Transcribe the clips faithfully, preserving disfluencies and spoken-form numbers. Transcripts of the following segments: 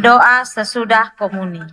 Doa sesudah komuni.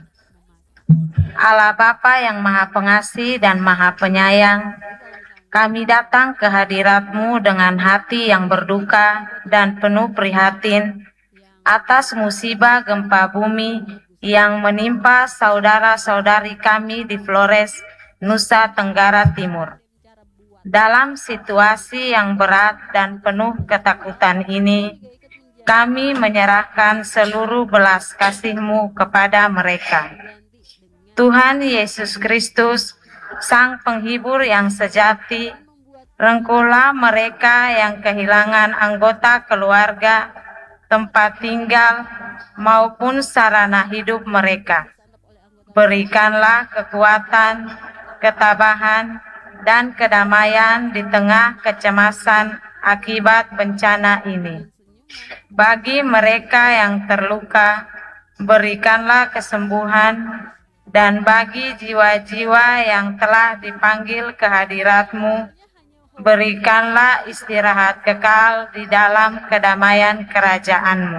Allah Bapa yang Maha Pengasih dan Maha Penyayang, kami datang ke hadirat-Mu dengan hati yang berduka dan penuh prihatin atas musibah gempa bumi yang menimpa saudara-saudari kami di Flores, Nusa Tenggara Timur. Dalam situasi yang berat dan penuh ketakutan ini, kami menyerahkan seluruh belas kasih-Mu kepada mereka. Tuhan Yesus Kristus, Sang Penghibur yang sejati, rengkuhlah mereka yang kehilangan anggota keluarga, tempat tinggal, maupun sarana hidup mereka. Berikanlah kekuatan, ketabahan, dan kedamaian di tengah kecemasan akibat bencana ini. Bagi mereka yang terluka, berikanlah kesembuhan, dan bagi jiwa-jiwa yang telah dipanggil ke hadirat-Mu, berikanlah istirahat kekal di dalam kedamaian kerajaan-Mu.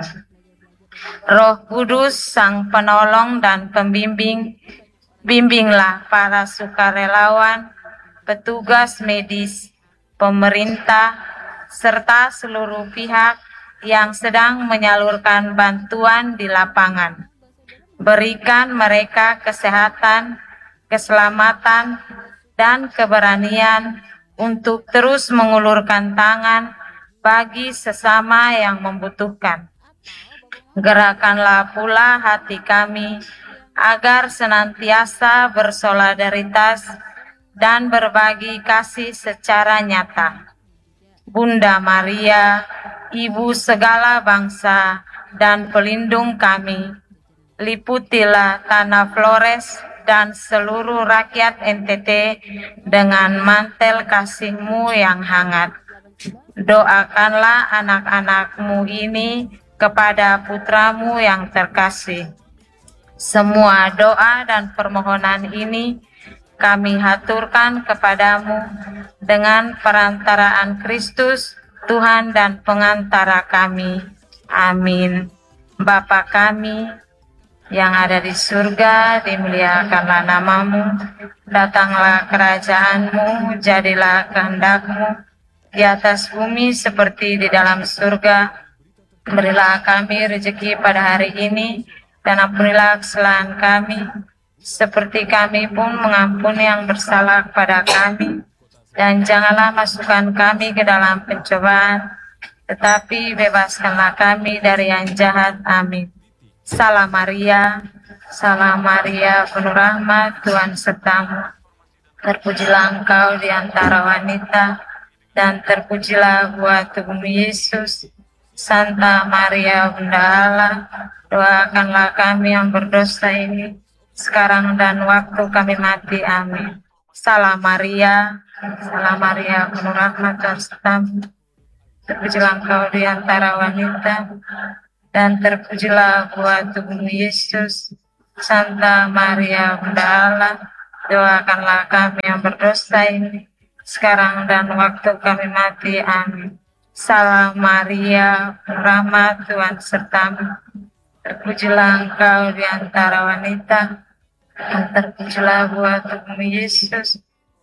Roh Kudus, Sang Penolong dan Pembimbing, bimbinglah para sukarelawan, petugas medis, pemerintah, serta seluruh pihak yang sedang menyalurkan bantuan di lapangan. Berikan mereka kesehatan, keselamatan, dan keberanian untuk terus mengulurkan tangan bagi sesama yang membutuhkan. Gerakanlah pula hati kami agar senantiasa bersolidaritas dan berbagi kasih secara nyata. Bunda Maria, Ibu segala bangsa dan pelindung kami, liputilah tanah Flores dan seluruh rakyat N T T dengan mantel kasih-Mu yang hangat. Doakanlah anak-anak-Mu ini kepada putra-Mu yang terkasih. Semua doa dan permohonan ini kami haturkan kepadamu dengan perantaraan Kristus, Tuhan dan pengantara kami. Amin. Bapa kami yang ada di surga, dimuliakanlah namamu, datanglah kerajaan-Mu, jadilah kehendak-Mu di atas bumi seperti di dalam surga. Berilah kami rezeki pada hari ini, dan ampunilah kesalahan kami, seperti kami pun mengampuni yang bersalah kepada kami. Dan janganlah masukkan kami ke dalam pencobaan, tetapi bebaskanlah kami dari yang jahat. Amin. Salam Maria, salam Maria, penuh rahmat, Tuhan sertamu. Terpujilah engkau di antara wanita, dan terpujilah buah tubuhmu Yesus. Santa Maria, Bunda Allah, doakanlah kami yang berdosa ini, sekarang dan waktu kami mati. Amin. Salam Maria, salam Maria, penuh rahmat, Tuhan sertamu. Terpujilah engkau di antara wanita, dan terpujilah buah tubuhmu Yesus. Santa Maria, Bunda Allah, doakanlah kami yang berdosa ini, sekarang dan waktu kami mati. Amin. Salam Maria, penuh rahmat, Tuhan sertamu. Terpujilah engkau di antara wanita, dan terpujilah buah tubuhmu Yesus.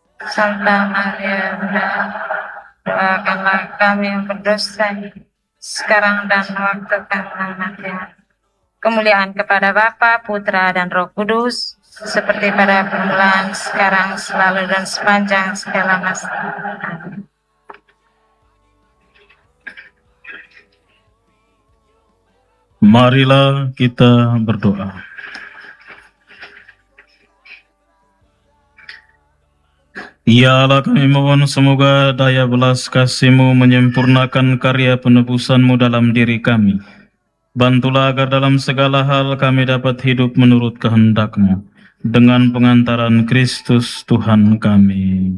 Santa Maria, Bunda Allah, doakanlah kami yang berdosa ini, sekarang dan waktu kami mati. Kemuliaan kepada Bapa, Putra, dan Roh Kudus, seperti pada permulaan, sekarang, selalu, dan sepanjang segala masa. Amin. Marilah kita berdoa. Ya Allah, kami mohon semoga daya belas kasih-Mu menyempurnakan karya penebusan-Mu dalam diri kami. Bantulah agar dalam segala hal kami dapat hidup menurut kehendak-Mu, dengan pengantaran Kristus Tuhan kami.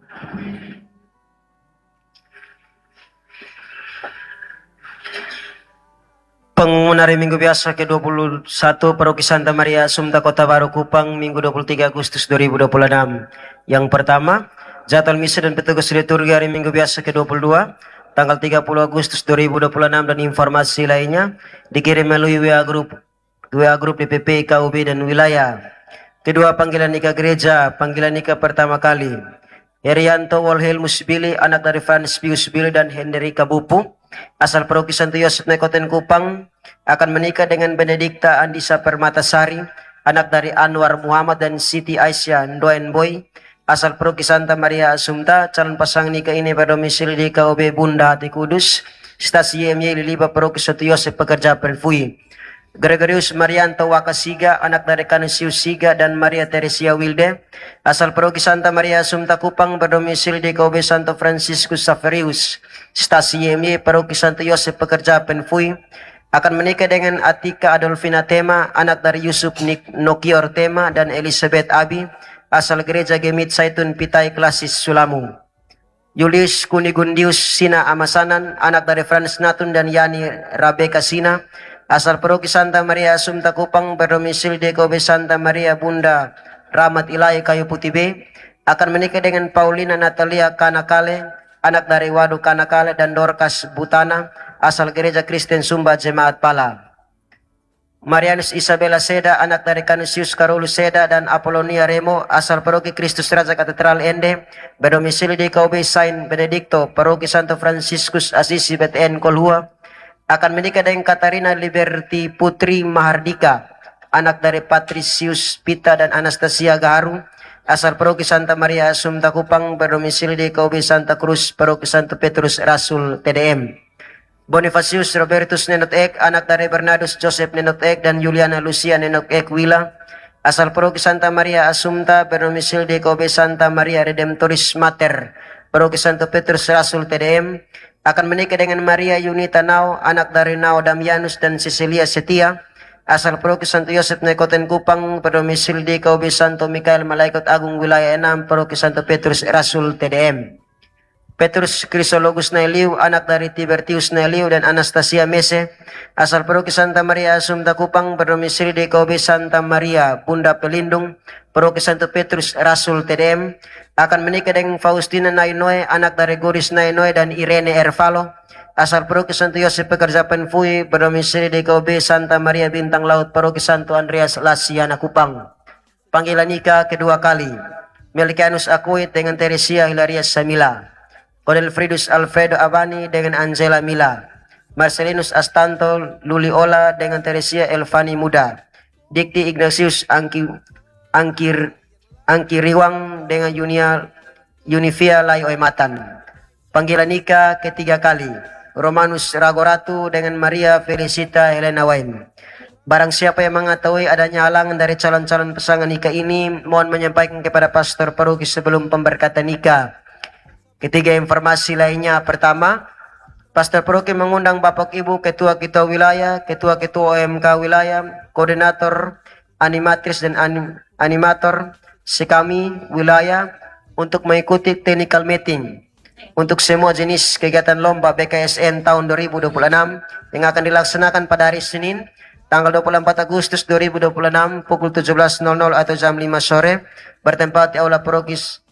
Pengumuman hari Minggu biasa ke dua puluh satu Paroki Santa Maria Assumpta Kota Baru Kupang, Minggu dua puluh tiga Agustus dua ribu dua puluh enam. Yang pertama, jadwal misa dan petugas liturgi hari Minggu biasa ke dua puluh dua, tanggal tiga puluh Agustus dua ribu dua puluh enam, dan informasi lainnya dikirim melalui W A grup dua grup D P P, K U B, dan wilayah. Kedua, panggilan nikah gereja. Panggilan nikah pertama kali, Herianto Wolhel Musbili, anak dari Frans Pius Billy dan Hendrika Bupu, asal paroki Santo Yosef Nekoten Kupang, akan menikah dengan Benedikta Andisa Permatasari, anak dari Anwar Muhammad dan Siti Aisyah Ndoen Boy, asal paroki Santa Maria Assumpta. Calon pasangan nikah ini berdomisili di K U B Bunda Hati Kudus, Stasi Y M Y Liliba paroki Santo Yosef Pekerja Perfui. Gregorius Marianto Wakasiga, anak dari Canisius Siga dan Maria Teresia Wilde, asal paroki Santa Maria Assumpta Kupang, berdomisili di K U B Santo Franciscus Saverius, Stasi Y M Y paroki Santo Yosef Pekerja Penfui, akan menikah dengan Atika Adolfina Tema, anak dari Yusuf Nokior Tema dan Elizabeth Abi, asal gereja Gemit Saitun Pitai Klasis Sulamu. Julius Kunigundius Sina Amasanan, anak dari Franz Natun dan Yani Rabeka Sina, asal paroki Santa Maria Assumpta Kupang, berdomisili di K U B Santa Maria Bunda Rahmat Ilahi Kayu Putih B, akan menikah dengan Paulina Natalia Kanakale, anak dari Wadu Kanakale dan Dorcas Butana, asal gereja Kristen Sumba Jemaat Pala. Marianus Isabella Seda, anak dari Canisius Carolus Seda dan Apolonia Remo, asal paroki Kristus Raja Katedral Ende, berdomisili di K U B Saint Benedicto, paroki Santo Franciscus Assisi B T N Kolhua, akan menikah dengan Katarina Liberty Putri Mahardika, anak dari Patricius Pita dan Anastasia Gaharu, asal paroki Santa Maria Assumpta Kupang, berdomisili di K U B Santa Cruz, paroki Santo Petrus Rasul T D M. Bonifacius Robertus Nenot Ek, anak dari Bernardus Joseph Nenot Ek dan Juliana Lucia Nenot Ek Wila, asal paroki Santa Maria Assumpta, berdomisili di K U B Santa Maria Redemptoris Mater, paroki Santo Petrus Rasul T D M, akan menikah dengan Maria Yunita Nao, anak dari Nao Damianus dan Cecilia Setia, asal paroki Santo Yosef Nekoten Kupang, berdomisili di K U B Santo Mikael Malaikat Agung wilayah enam, paroki Santo Petrus Rasul T D M. Petrus Chrysologus Nailiu, anak dari Tibertius Nailiu dan Anastasia Mese, asal paroki Santa Maria Assumpta Kupang, berdomisili di K U B Santa Maria Bunda Pelindung, paroki Santo Petrus Rasul T D M, akan menikah dengan Faustina Nainoe, anak dari Goris Nainoe dan Irene Ervalo, asal paroki Santo Yosef Pekerja Penfui, berdomisili di K U B Santa Maria Bintang Laut, paroki Santo Andreas Lasiana Kupang. Panggilan nikah kedua kali, Melkianus Akuit dengan Teresia Hilaria Samila, Cornelfridus Alfredo Abani dengan Angela Mila, Marcelinus Astanto Luliola dengan Teresia Elvani Muda, Dikti Ignatius Angki, Angkir, Angkiriwang dengan Yunia Univia Layoematan. Panggilan nikah ketiga kali, Romanus Ragoratu dengan Maria Felicita Helena Wain. Barang siapa yang mengetahui adanya halangan dari calon-calon pasangan nikah ini, mohon menyampaikan kepada pastor paroki sebelum pemberkatan nikah. Ketiga informasi lainnya, pertama, pastor paroki mengundang Bapak Ibu Ketua-Ketua Wilayah, Ketua-Ketua O M K Wilayah, Koordinator, Animatris dan anim, Animator sekami wilayah untuk mengikuti technical meeting untuk semua jenis kegiatan lomba B K S N tahun dua ribu dua puluh enam yang akan dilaksanakan pada hari Senin tanggal dua puluh empat Agustus dua ribu dua puluh enam pukul tujuh belas nol nol atau jam lima sore bertempat di Aula Paroki